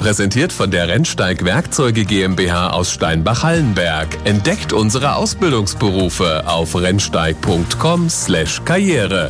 Präsentiert von der Rennsteig Werkzeuge GmbH aus Steinbach-Hallenberg. Entdeckt unsere Ausbildungsberufe auf rennsteig.com/karriere.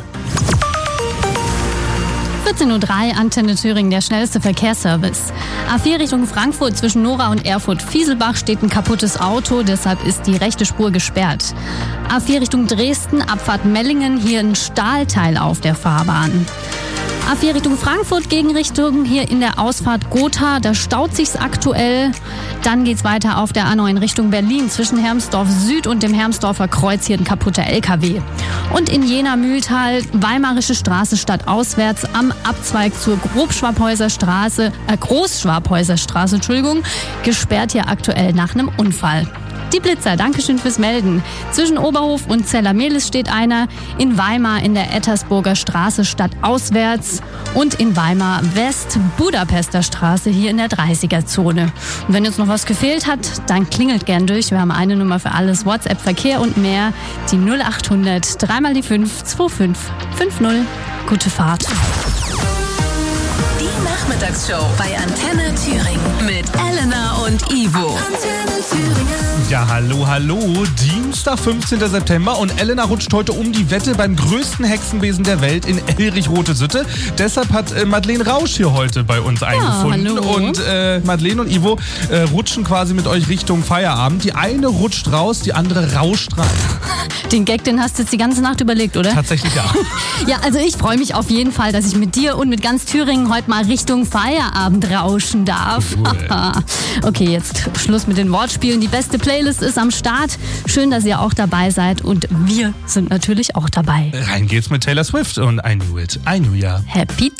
14:03 Uhr, Antenne Thüringen, der schnellste Verkehrsservice. A4 Richtung Frankfurt zwischen Nora und Erfurt-Fieselbach steht ein kaputtes Auto, deshalb ist die rechte Spur gesperrt. A4 Richtung Dresden, Abfahrt Mellingen, hier ein Stahlteil auf der Fahrbahn. A4 Richtung Frankfurt, Gegenrichtung, hier in der Ausfahrt Gotha, da staut sich's aktuell. Dann geht's weiter auf der A9 Richtung Berlin, zwischen Hermsdorf Süd und dem Hermsdorfer Kreuz, hier ein kaputter LKW. Und in Jena-Mühltal, Weimarische Straße stadtauswärts, am Abzweig zur Großschwabhäuser Straße, gesperrt hier aktuell nach einem Unfall. Die Blitzer, Dankeschön fürs Melden. Zwischen Oberhof und Zellermehlis steht einer, in Weimar in der Ettersburger Straße stadtauswärts und in Weimar West Budapester Straße hier in der 30er-Zone. Und wenn jetzt noch was gefehlt hat, dann klingelt gern durch. Wir haben eine Nummer für alles, WhatsApp, Verkehr und mehr, die 0800 3 mal die 5 2550. Gute Fahrt. Die Nachmittagsshow bei Antenne Thüringen mit Elena und Ivo. Antenne Thüringen. Ja, hallo. Dienstag, 15. September und Elena rutscht heute um die Wette beim größten Hexenbesen der Welt in Elrich-Rote-Sitte. Deshalb hat Madeleine Rausch hier heute bei uns eingefunden. Hallo. Und Madeleine und Ivo rutschen quasi mit euch Richtung Feierabend. Die eine rutscht raus, die andere rauscht rein. Den Gag, den hast du jetzt die ganze Nacht überlegt, oder? Tatsächlich ja. Ja, also ich freue mich auf jeden Fall, dass ich mit dir und mit ganz Thüringen heute mal Richtung Feierabend rauschen darf. Cool. Okay, jetzt Schluss mit den Wortspielen. Die beste Playlist ist am Start. Schön, dass ihr auch dabei seid und wir sind natürlich auch dabei. Rein geht's mit Taylor Swift und I Knew It. I Knew Ya. Happy